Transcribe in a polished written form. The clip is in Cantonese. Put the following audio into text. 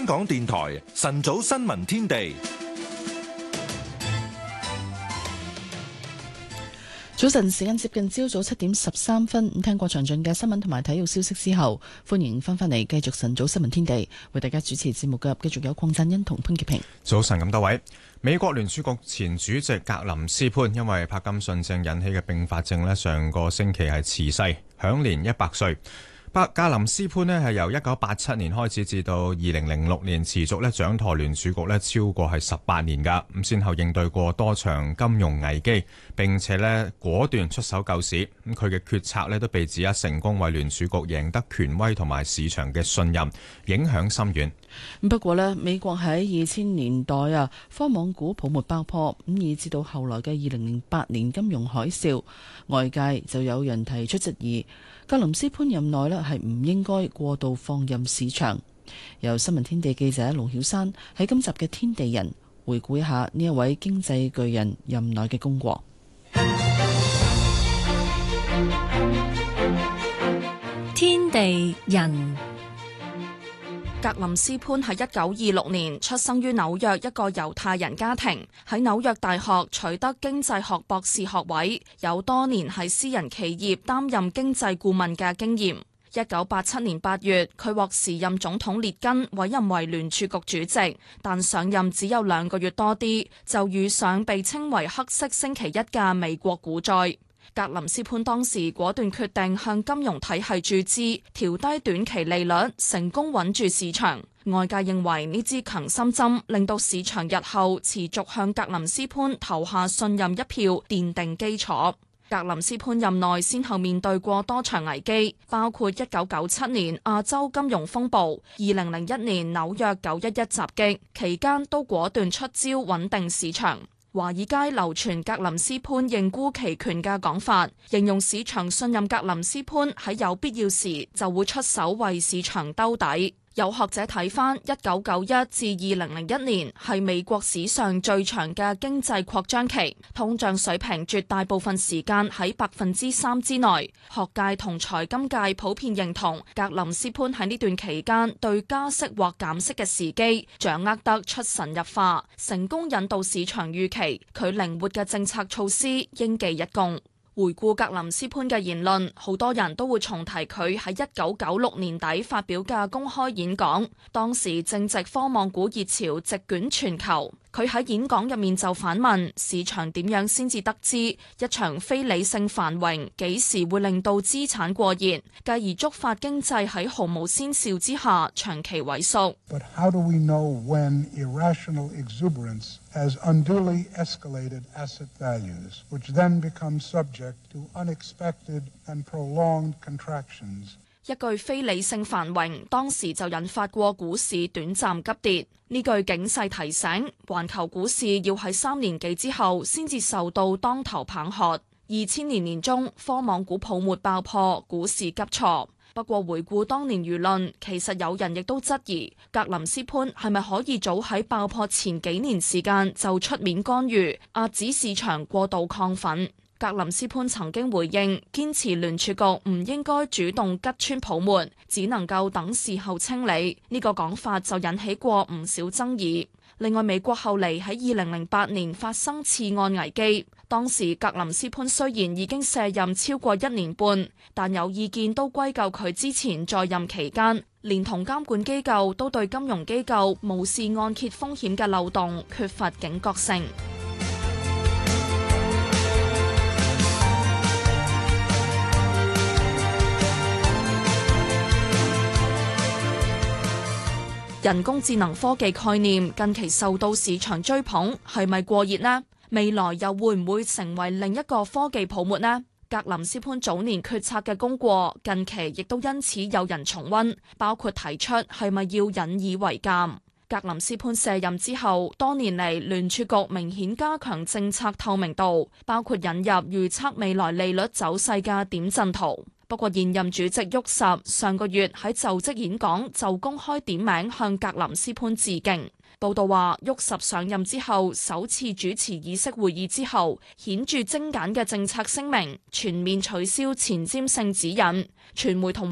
香港電台晨早新聞天地。 早晨時間接近朝早7:13，聽過詳盡嘅新聞同埋體育消息之後，歡迎翻返嚟繼續晨早新聞天地，為大家主持節目嘅繼續有鄺振恩同潘潔平。 早晨咁多位，美國聯儲局前主席格林斯潘因為柏金遜症引起嘅併發症呢，上個星期係辭世，享年100歲。格林斯潘呢係由1987年開始至到2006年持續掌舵聯儲局超過係18年㗎，咁先後應對過多場金融危機，並且果斷出手救市。咁佢嘅決策都被指成功為聯儲局贏得權威同埋市場嘅信任，影響深遠。 不過美國喺2000年代科網股泡沫爆破，咁以至到後來嘅2008年金融海嘯，外界就有人提出質疑格林斯潘任內係唔應該過度放任市場。由新聞天地記者龍曉山喺今集嘅天地人回顧一下呢一位經濟巨人任內嘅功過。 天地人。 格林斯潘喺1926年出生於紐約一個猶太人家庭，喺紐約大學取得經濟學博士學位，有多年喺私人企業擔任經濟顧問嘅經驗。1987年8月，佢獲時任總統列根委任為聯儲局主席，但上任只有2個月多啲，就遇上被稱為黑色星期一嘅美國股災。格林斯潘當時果斷決定向金融體系注資，調低短期利率，成功穩住市場。外界認為呢支強心針令到市場日後持續向格林斯潘投下信任一票，奠定基礎。格林斯潘任內先後面對過多場危機，包括1997年亞洲金融風暴、2001年紐約911襲擊，期間都果斷出招穩定市場。華爾街流傳格林斯潘認沽期權嘅講法，形容市場信任格林斯潘喺有必要時就會出手為市場兜底。有學者睇返1991至2001年係美國史上最長嘅經濟擴張期，通脹水平絕大部分時間喺3%之內。學界同財金界普遍認同格林斯潘喺呢段期間對加息或減息嘅時機掌握得出神入化，成功引導市場預期佢靈活嘅政策措施應記一功。回顧格林斯潘嘅言論，好多人都會重提佢喺1996年底發表嘅公開演講，當時正值科網股熱潮席捲全球。佢喺演講入面就反問市場點樣先至得知一場非理性繁榮幾時會令到資產過熱，繼而觸發經濟喺毫無先兆之下長期萎縮。 But how do we know when irrational exuberance has unduly escalated asset values, which then become subject to unexpected and prolonged contractions? 一句非理性繁榮，當時就引發過股市短暫急跌。呢句警示提醒，環球股市要喺3年幾之後先至受到當頭棒喝。2000年年中，科網股泡沫爆破，股市急挫。不過回顧當年輿論，其實有人亦都質疑格林斯潘係咪可以早喺爆破前幾年時間就出面干預，遏止市場過度亢奮。格林斯潘曾經回應，堅持聯儲局唔應該主動吉穿泡沫，只能夠等事後清理。呢個講法就引起過唔少爭議。另外，美國後嚟喺2008年發生次按危機，當時格林斯潘雖然已經卸任超過1年半，但有意見都歸咎佢之前在任期間，連同監管機構都對金融機構無視按揭風險嘅漏洞缺乏警覺性。人工智能科技概念近期受到市場追捧，係咪過熱呢？未來又會唔會成為另一個科技泡沫呢？格林斯潘早年決策嘅功過，近期亦都因此有人重溫，包括提出係咪要引以為鑑。格林斯潘卸任之後，多年嚟聯儲局明顯加強政策透明度，包括引入預測未來利率走勢嘅點陣圖。不過現任主席沃什上個月喺就職演講就公開點名向格林斯潘致敬。報道話，沃什上任之後首次主持議息會議之後，顯著精簡嘅政策聲明，全面取消前瞻性指引。傳媒同